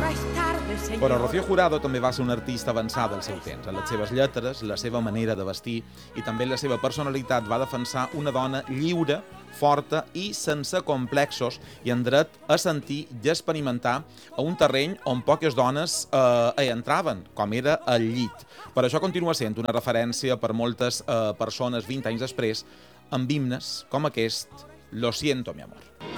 Però Rocío Jurado també va ser una artista avançada al seu temps. En les seves lletres, la seva manera de vestir i també la seva personalitat va defensar una dona lliure, forta i sense complexos i en dret a sentir i experimentar a un terreny on poques dones hi entraven, com era el llit. Per això continua sent una referència per moltes persones 20 anys després amb himnes com aquest Lo siento, mi amor.